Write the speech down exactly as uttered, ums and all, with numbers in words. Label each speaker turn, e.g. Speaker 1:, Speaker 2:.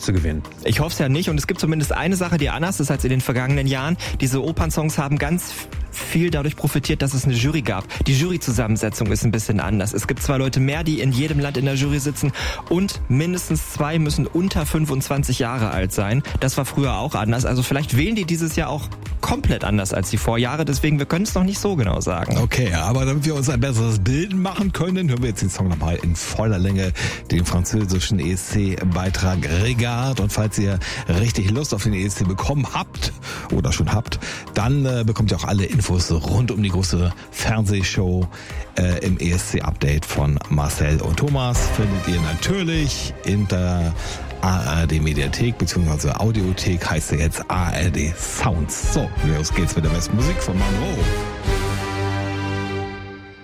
Speaker 1: zu gewinnen.
Speaker 2: Ich hoffe es ja nicht und es gibt zumindest eine Sache, die anders ist als in den vergangenen Jahren. Diese Opernsongs haben ganz viel dadurch profitiert, dass es eine Jury gab. Die Juryzusammensetzung ist ein bisschen anders. Es gibt zwei Leute mehr, die in jedem Land in der Jury sitzen und mindestens zwei müssen unter fünfundzwanzig Jahre alt sein. Das war früher auch anders. Also vielleicht wählen die dieses Jahr auch komplett anders als die Vorjahre. Deswegen, wir können es noch nicht so genau sagen.
Speaker 3: Okay, aber damit wir uns ein besseres Bild machen können, hören wir jetzt den Song nochmal in voller Länge, den französischen E S C-Beitrag Regarde. Und falls ihr richtig Lust auf den E S C bekommen habt oder schon habt, dann äh, bekommt ihr auch alle Infos rund um die große Fernsehshow äh, im E S C-Update von Marcel und Thomas. Findet ihr natürlich in der A R D-Mediathek bzw. Audiothek, heißt ja jetzt A R D Sounds. So, los geht's mit der besten Musik von Monroe.